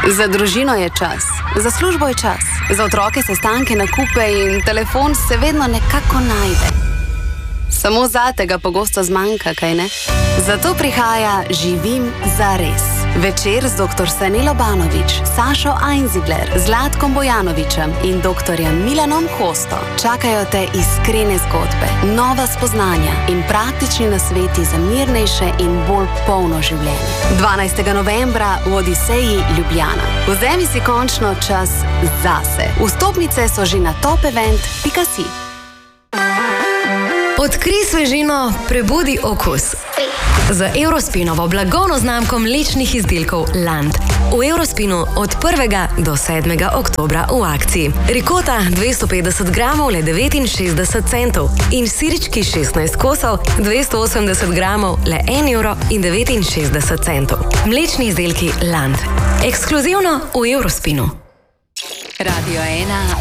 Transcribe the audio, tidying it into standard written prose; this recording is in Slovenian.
Za družino je čas, za službo je čas, za otroke sestanke, nakupe in telefon se vedno nekako najde. Samo zate ga pogosto zmanjka, kaj ne? Zato prihaja Živim zares. Večer z dr. Sanelo Banović, Sašo Einzigler, Zlatkom Bojanovićem in dr. Milanom Hosto. Čakajo te iskrene zgodbe, nova spoznanja in praktični nasveti za mirnejše in bolj polno življenje. 12. novembra v Odiseji Ljubljana. Vzemi si končno čas zase. Vstopnice so že na topevent.si. Odkrij svežino, prebudi okus. Z Eurospinovo blagovno znamko mlečnih izdelkov Land. V Eurospinu od 1. do 7. oktobra v akciji. Rikota 250 gramov le 69 centov in sirički 16 kosov 280 gramov le 1,69 €. Mlečni izdelki Land. Ekskluzivno v Eurospinu. Radio 1